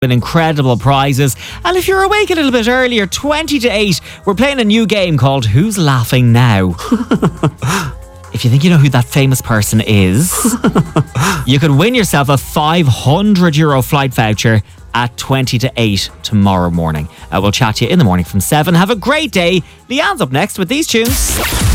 With incredible prizes. And if you're awake a little bit earlier, 20 to 8, we're playing a new game called Who's Laughing Now? If you think you know who that famous person is, you could win yourself a €500 flight voucher at 20 to 8 tomorrow morning. We'll chat to you in the morning from 7. Have a great day. Leanne's up next with these tunes.